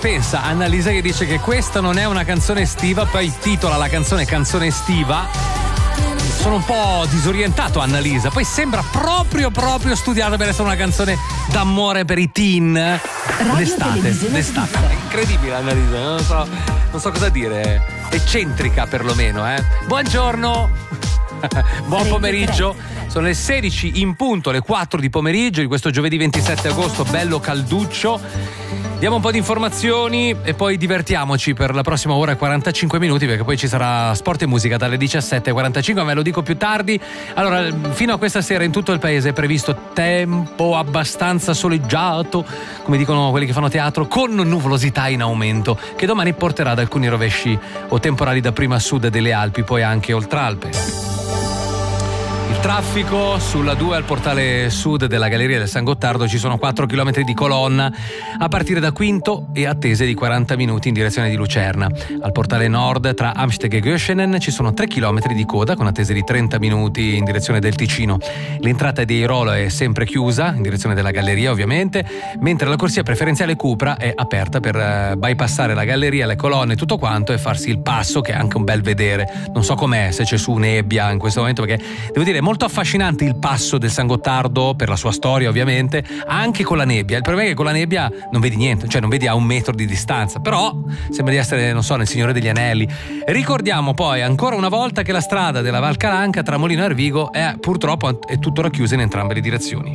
pensa, Annalisa che dice che questa non è una canzone estiva, poi titola la canzone Canzone estiva. Sono un po' disorientato, Annalisa, poi sembra proprio studiata per essere una canzone d'amore per i teen d'estate. Incredibile, Annalisa, non so cosa dire, eccentrica perlomeno, Buongiorno, buon pomeriggio. Sono le 16 in punto, le 4 di pomeriggio di questo giovedì 27 agosto, bello calduccio. Diamo un po' di informazioni e poi divertiamoci per la prossima ora e 45 minuti, perché poi ci sarà sport e musica dalle 17:45, ve lo dico più tardi. Allora, fino a questa sera in tutto il paese è previsto tempo abbastanza soleggiato, come dicono quelli che fanno teatro, con nuvolosità in aumento, che domani porterà ad alcuni rovesci o temporali dapprima a sud delle Alpi, poi anche oltralpe. Il traffico sulla 2 al portale sud della Galleria del San Gottardo, ci sono 4 km di colonna a partire da Quinto e attese di 40 minuti in direzione di Lucerna. Al portale nord tra Amsteg e Göschenen ci sono 3 km di coda con attese di 30 minuti in direzione del Ticino. L'entrata di Airolo è sempre chiusa in direzione della Galleria ovviamente, mentre la corsia preferenziale Cupra è aperta per bypassare la Galleria, le colonne e tutto quanto e farsi il passo, che è anche un bel vedere. Non so com'è, se c'è su nebbia in questo momento, perché devo dire molto affascinante il passo del San Gottardo per la sua storia ovviamente, anche con la nebbia. Il problema è che con la nebbia non vedi niente, cioè non vedi a 1 metro di distanza, però sembra di essere, non so, nel Signore degli Anelli. Ricordiamo poi ancora una volta che la strada della Val Calanca tra Molino e Arvigo è purtroppo è tuttora chiusa in entrambe le direzioni.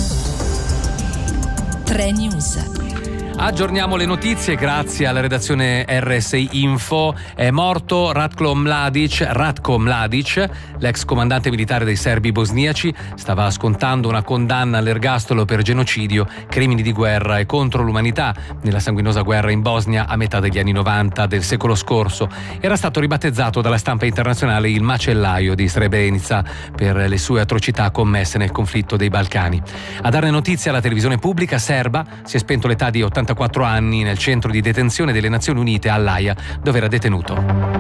3 News. Aggiorniamo le notizie grazie alla redazione RSI Info. È morto Ratko Mladic, l'ex comandante militare dei serbi bosniaci. Stava scontando una condanna all'ergastolo per genocidio, crimini di guerra e contro l'umanità nella sanguinosa guerra in Bosnia a metà degli anni 90 del secolo scorso. Era stato ribattezzato dalla stampa internazionale il macellaio di Srebrenica per le sue atrocità commesse nel conflitto dei Balcani. A darne notizia la televisione pubblica serba si è spento all'età di 84 anni nel centro di detenzione delle Nazioni Unite all'Aia, dove era detenuto.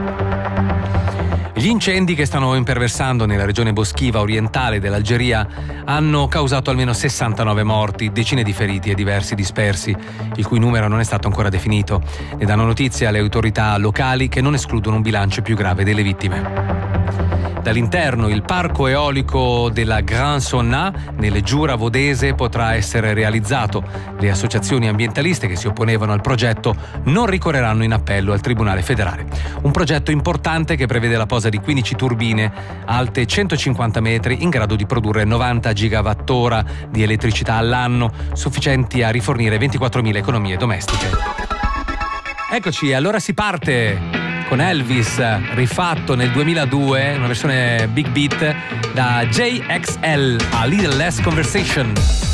Gli incendi che stanno imperversando nella regione boschiva orientale dell'Algeria hanno causato almeno 69 morti, decine di feriti e diversi dispersi, il cui numero non è stato ancora definito. Ne danno notizia le autorità locali, che non escludono un bilancio più grave delle vittime. Dall'interno il parco eolico della Gran Sonna nelle Giura Vodese potrà essere realizzato. Le associazioni ambientaliste che si opponevano al progetto non ricorreranno in appello al Tribunale federale. Un progetto importante che prevede la posa di 15 turbine alte 150 metri in grado di produrre 90 gigawattora di elettricità all'anno, sufficienti a rifornire 24.000 economie domestiche. Eccoci, allora si parte con Elvis, rifatto nel 2002, una versione big beat da JXL, A Little Less Conversation.